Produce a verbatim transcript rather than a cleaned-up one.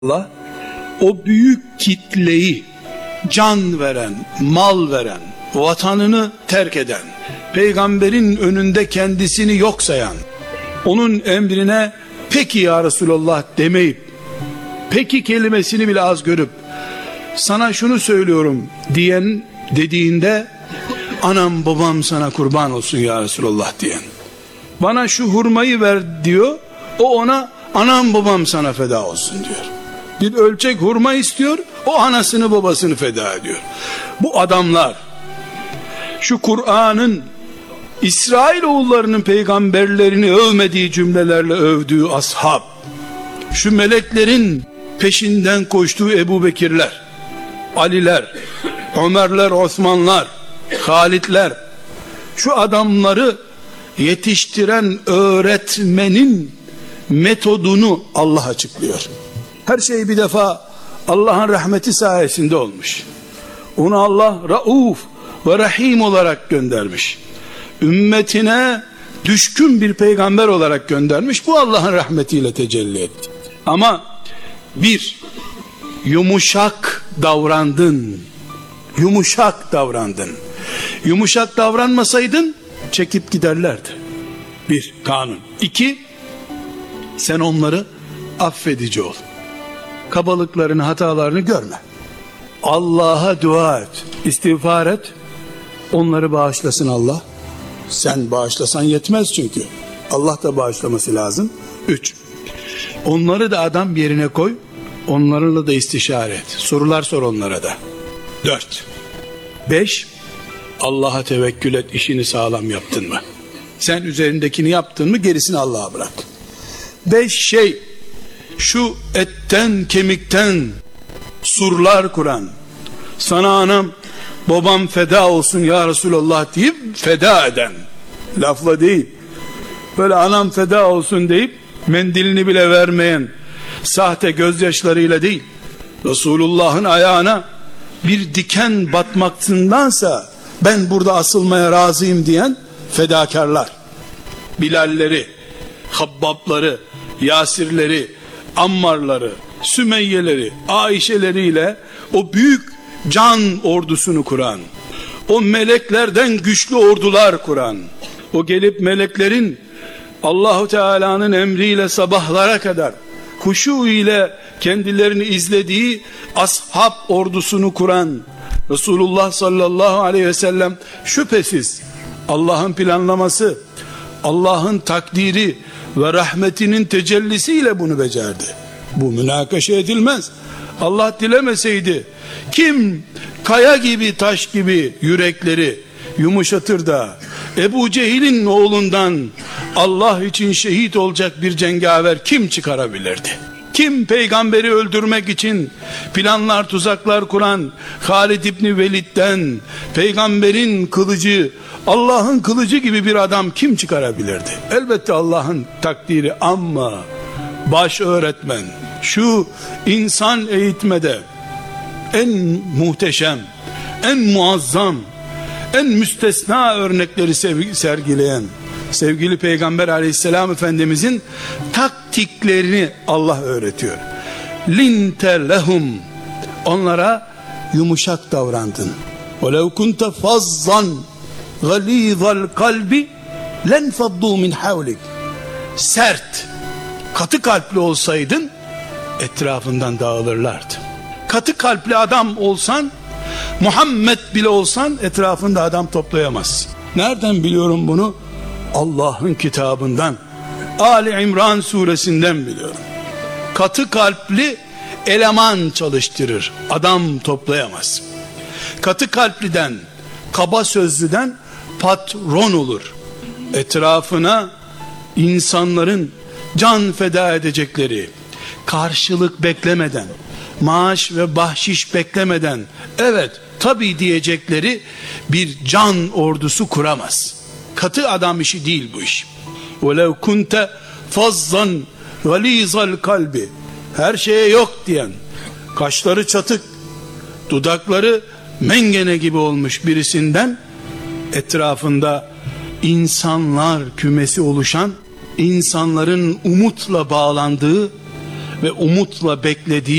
Allah o büyük kitleyi can veren, mal veren, vatanını terk eden, peygamberin önünde kendisini yok sayan, onun emrine peki ya Resulallah demeyip, peki kelimesini bile az görüp, sana şunu söylüyorum diyen dediğinde, anam babam sana kurban olsun ya Resulallah diyen, bana şu hurmayı ver diyor, o ona anam babam sana feda olsun diyor. Bir ölçek hurma istiyor, o anasını babasını feda ediyor. Bu adamlar, şu Kur'an'ın İsrailoğullarının peygamberlerini övmediği cümlelerle övdüğü ashab, şu meleklerin peşinden koştuğu Ebu Bekirler, Aliler, Ömerler, Osmanlar, Halitler, şu adamları yetiştiren öğretmenin metodunu Allah açıklıyor. Her şey bir defa Allah'ın rahmeti sayesinde olmuş. Onu Allah Rauf ve Rahim olarak göndermiş. Ümmetine düşkün bir peygamber olarak göndermiş. Bu Allah'ın rahmetiyle tecelli etti. Ama bir, yumuşak davrandın. Yumuşak davrandın. Yumuşak davranmasaydın çekip giderlerdi. Bir, kanun. İki, sen onları affedici ol. Kabalıklarını, hatalarını görme. Allah'a dua et, istiğfar et. Onları bağışlasın Allah. Sen bağışlasan yetmez çünkü. Allah da bağışlaması lazım. Üç, onları da adam yerine koy. Onlarla da istişare et. Sorular sor onlara da. Dört, beş, Allah'a tevekkül et, işini sağlam yaptın mı? Sen üzerindekini yaptın mı, gerisini Allah'a bırak. Beş şey, şu etten kemikten surlar kuran, sana anam babam feda olsun ya Resulallah deyip feda eden, lafla değil, böyle anam feda olsun deyip mendilini bile vermeyen, sahte gözyaşlarıyla değil, Resulullah'ın ayağına bir diken batmaktansa ben burada asılmaya razıyım diyen fedakarlar, Bilalleri, Habbabları, Yasirleri, Ammarları, Sümeyyeleri, Ayşeleriyle o büyük can ordusunu kuran, o meleklerden güçlü ordular kuran, o gelip meleklerin Allahu Teala'nın emriyle sabahlara kadar huşu ile kendilerini izlediği ashab ordusunu kuran Resulullah sallallahu aleyhi ve sellem şüphesiz Allah'ın planlaması, Allah'ın takdiri ve rahmetinin tecellisiyle bunu becerdi. Bu münakaşa edilmez. Allah dilemeseydi kim kaya gibi, taş gibi yürekleri yumuşatır da Ebu Cehil'in oğlundan Allah için şehit olacak bir cengaver kim çıkarabilirdi? Kim peygamberi öldürmek için planlar, tuzaklar kuran Halid İbni Velid'den peygamberin kılıcı, Allah'ın kılıcı gibi bir adam kim çıkarabilirdi? Elbette Allah'ın takdiri, ama baş öğretmen, şu insan eğitmede en muhteşem, en muazzam, en müstesna örnekleri sergileyen sevgili Peygamber Aleyhisselam Efendimizin taktiklerini Allah öğretiyor. Linte lehum, onlara yumuşak davrandın. وَلَوْ كُنْتَ فَظَّنْ غَلِيظَ الْقَلْبِ لَنْفَضُّوا مِنْ حَوْلِكَ. Sert, katı kalpli olsaydın etrafından dağılırlardı. Katı kalpli adam olsan, Muhammed bile olsan etrafında adam toplayamazsın. Nereden biliyorum bunu? Allah'ın kitabından, Ali İmran suresinden biliyorum. Katı kalpli eleman çalıştırır, adam toplayamaz. Katı kalpliden, kaba sözlüden patron olur. Etrafına insanların can feda edecekleri, karşılık beklemeden, maaş ve bahşiş beklemeden evet tabii diyecekleri bir can ordusu kuramaz. Katı adam işi değil bu iş. وَلَوْ كُنْتَ فَظَّنْ غَلِيظَ الْقَلْبِ, her şeye yok diyen, kaşları çatık, dudakları mengene gibi olmuş birisinden etrafında insanlar kümesi oluşan, insanların umutla bağlandığı, ve umutla beklediği